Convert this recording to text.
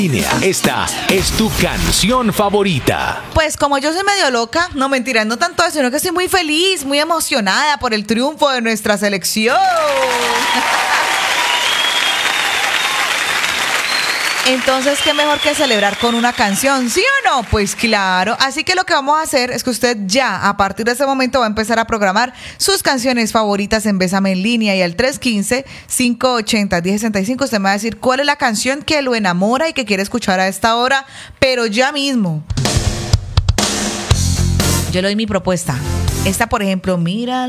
Esta es tu canción favorita. Pues como yo soy medio loca, no mentira, no tanto eso, sino que estoy muy feliz, muy emocionada por el triunfo de nuestra selección. Entonces, ¿qué mejor que celebrar con una canción? ¿Sí o no? Pues claro. Así que lo que vamos a hacer es que usted ya, a partir de ese momento, va a empezar a programar sus canciones favoritas en Bésame en Línea y al 315-580-1065 usted me va a decir cuál es la canción que lo enamora y que quiere escuchar a esta hora, pero ya mismo. Yo le doy mi propuesta. Esta, por ejemplo, mira